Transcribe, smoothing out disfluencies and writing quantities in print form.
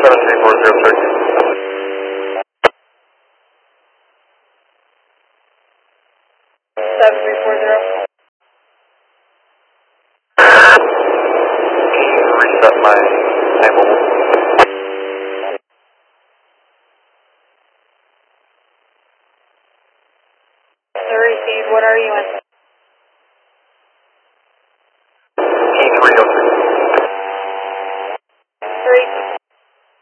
7340. Reset my table. The receive, what are you in?